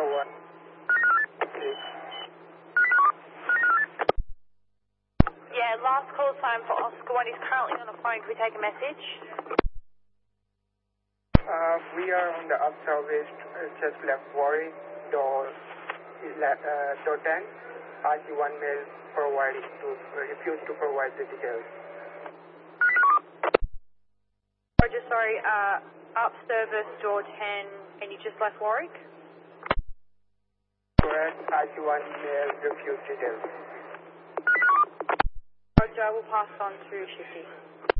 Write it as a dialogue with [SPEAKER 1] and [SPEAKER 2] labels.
[SPEAKER 1] over. Please.
[SPEAKER 2] Yeah, last call sign for Oscar 1 is currently on the phone. Can we take a message?
[SPEAKER 1] We are on the up southwest, just left Warwick, door 10. RC1 mail refused to provide the details.
[SPEAKER 2] Roger, sorry, up service, door 10, and you just left Warwick?
[SPEAKER 1] Correct, RC1 mail refused details.
[SPEAKER 2] Roger, I will pass on to Shifty.